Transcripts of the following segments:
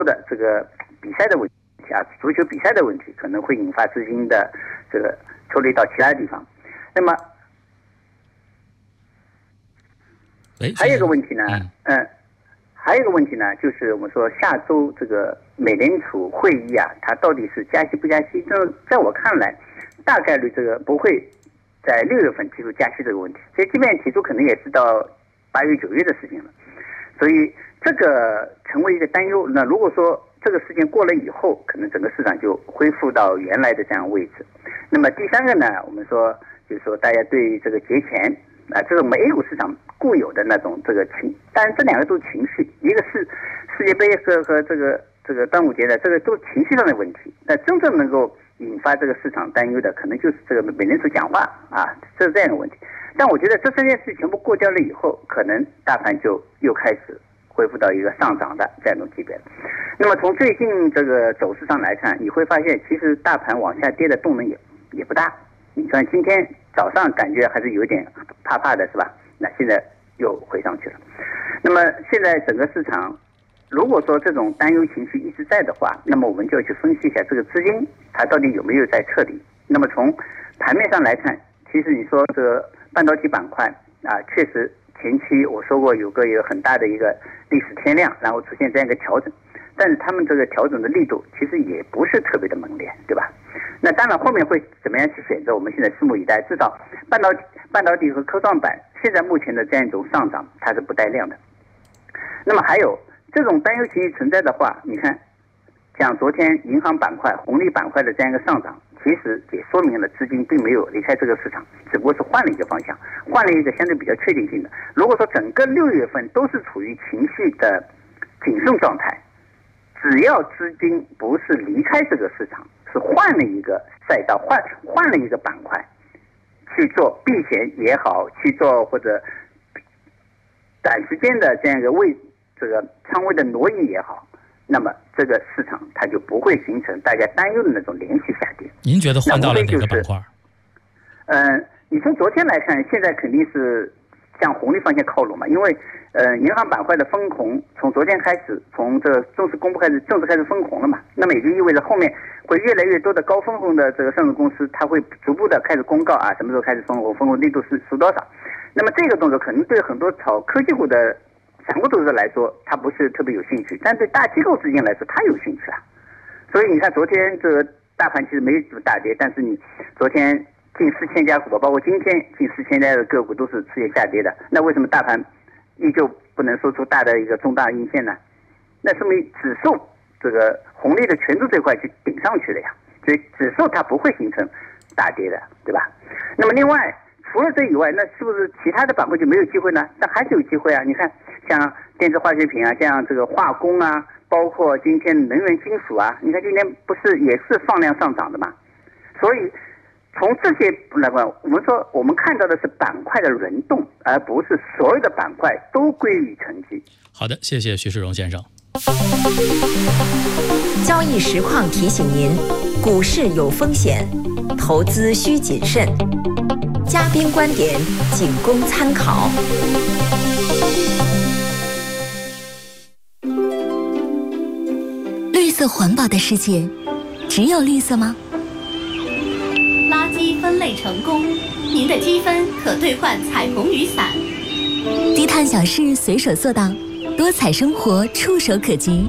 的这个比赛的问题啊，足球比赛的问题可能会引发资金的这个抽离到其他地方。那么还有一个问题呢，还有一个问题呢，就是我们说下周这个美联储会议啊，它到底是加息不加息？这在我看来，大概率这个不会在6月份提出加息这个问题，所以即便提出，可能也是到8月、9月的事情了。所以这个成为一个担忧。那如果说这个事件过了以后，可能整个市场就恢复到原来的这样位置。那么第三个呢，我们说就是说大家对这个节前啊，这是我们 A 股市场固有的那种这个情，当然这两个都是情绪，一个是世界杯和这个端午节的，这个都是情绪上的问题。那真正能够引发这个市场担忧的，可能就是这个美联储讲话啊，这是这样的问题。但我觉得这3件事全部过掉了以后，可能大盘就又开始恢复到一个上涨的这样一种级别。那么从最近这个走势上来看，你会发现其实大盘往下跌的动能也不大。你看今天早上感觉还是有点怕怕的，是吧？那现在又回上去了。那么现在整个市场，如果说这种担忧情绪一直在的话，那么我们就要去分析一下这个资金它到底有没有在撤离。那么从盘面上来看，其实你说这个半导体板块啊，确实前期我说过有一个很大的一个历史天量，然后出现这样一个调整，但是他们这个调整的力度其实也不是特别的猛烈，对吧？那当然后面会怎么样去选择，我们现在拭目以待。至少半导体和科创板现在目前的这样一种上涨，它是不带量的。那么还有这种担忧情绪存在的话，你看像昨天银行板块、红利板块的这样一个上涨，其实也说明了资金并没有离开这个市场，只不过是换了一个方向，换了一个相对比较确定性的。如果说整个6月份都是处于情绪的谨慎状态，只要资金不是离开这个市场，是换了一个赛道，换了一个板块去做避险也好，去做或者短时间的这样一个这个仓位的挪移也好，那么这个市场它就不会形成大家担忧的那种连续下跌。 您觉得换到了哪个板块？ 你从昨天来看，现在肯定是向红利方向靠拢嘛，因为银行板块的分红从昨天开始，从这个正式公布开始，正式开始分红了嘛，那么也就意味着后面会越来越多的高分红的这个上市公司，它会逐步的开始公告啊，什么时候开始分红，分红力度是多少。那么这个动作可能对很多炒科技股的散户投资者来说，他不是特别有兴趣，但对大机构资金来说，他有兴趣啊。所以你看，昨天这个大盘其实没怎么大跌，但是你昨天近4000家股，包括今天近4000家的个股都是出现下跌的。那为什么大盘依旧不能说出大的一个重大阴线呢？那说明指数这个红利的权重这块去顶上去了呀，所以指数它不会形成大跌的，对吧？那么另外除了这以外，那是不是其他的板块就没有机会呢？那还是有机会啊！你看，像电子化学品啊，像这个化工啊，包括今天能源金属啊，你看今天不是也是放量上涨的嘛？所以从这些来看，我们看到的是板块的轮动，而不是所有的板块都归于成绩。 好的，谢谢徐世荣先生。 交易实况提醒您，股市有风险，投资需谨慎。嘉宾观点仅供参考。 绿色环保的世界，只有绿色吗？ 垃圾分类成功，您的积分可兑换彩虹雨伞。 低碳小事随手做到，多彩生活触手可及。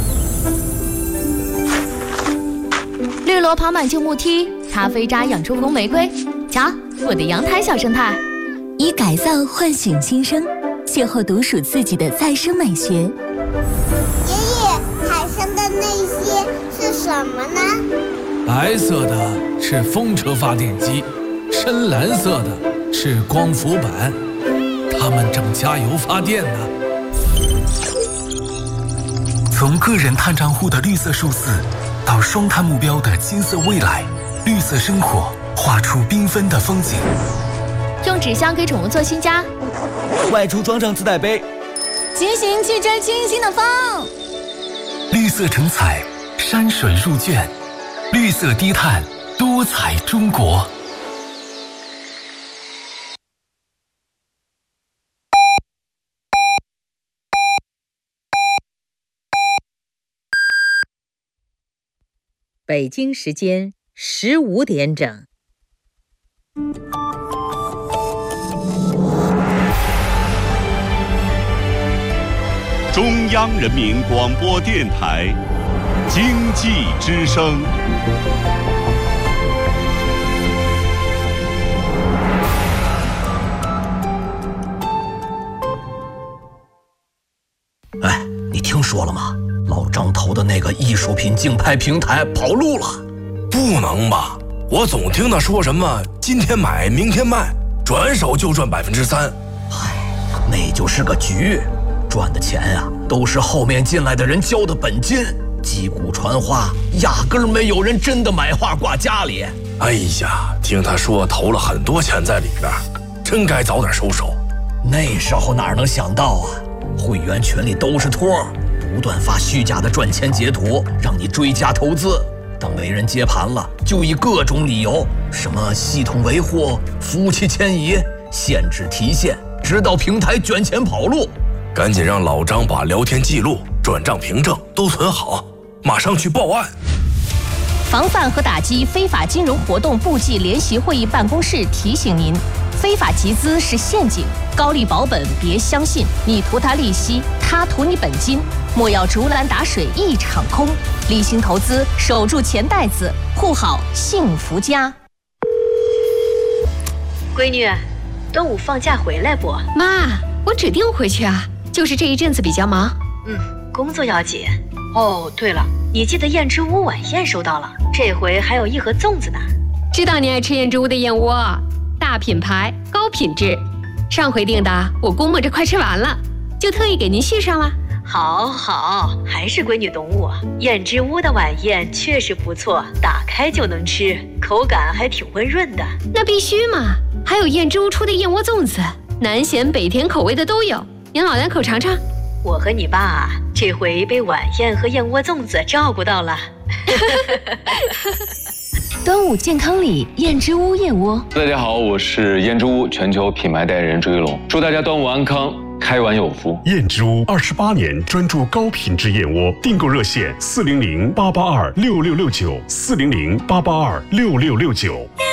绿萝跑满旧木梯，咖啡渣养出红玫瑰。瞧，我的阳台小生态。 以改造唤醒新生，邂逅独属自己的再生美学。 爷爷，海上的那些是什么呢？ 白色的是风车发电机，深蓝色的是光伏板，它们正加油发电呢。 从个人碳账户的绿色数字，到双碳目标的金色未来，绿色生活画出缤纷的风景。 用纸箱给宠物做新家， 外出装上自带杯， 骑行去追清新的风。 绿色成彩，山水入卷，绿色低碳，多彩中国。 北京时间15点整。 中央人民广播电台经济之声。 哎，你听说了吗？老张投的那个艺术品竞拍平台跑路了。 不能吧？我总听他说什么今天买明天卖，转手就赚3%。 唉，那就是个局，赚的钱啊都是后面进来的人交的本金，击鼓传花，压根儿没有人真的买画挂家里。 哎呀，听他说投了很多钱在里边，真该早点收手。 那时候哪能想到啊，会员群里都是托，不断发虚假的赚钱截图，让你追加投资。等没人接盘了，就以各种理由，什么系统维护、服务器迁移、限制提现，直到平台卷钱跑路。 赶紧让老张把聊天记录、转账凭证都存好，马上去报案。 防范和打击非法金融活动部际联席会议办公室提醒您：非法集资是陷阱，高利保本别相信，你图他利息，他图你本金，莫要竹篮打水一场空。理性投资，守住钱袋子，护好幸福家。 闺女，端午放假回来不？ 妈，我指定回去啊，就是这一阵子比较忙。 工作要紧。哦，对了，你记得燕之屋晚宴收到了，这回还有一盒粽子呢。 知道你爱吃燕之屋的燕窝，大品牌，高品质。上回订的，我估摸着快吃完了，就特意给您续上了。 好，还是闺女懂我。燕之屋的晚宴确实不错，打开就能吃，口感还挺温润的。 那必须嘛！还有燕之屋出的燕窝粽子，南咸北甜口味的都有，您老两口尝尝。 我和你爸这回被晚宴和燕窝粽子照顾到了。 端午健康礼，燕之屋燕窝。 大家好，我是燕之屋全球品牌代言人朱一龙，祝大家端午安康，开碗有福。 燕之屋28年专注高品质燕窝，订购热线400-882-6669，400-882-6669。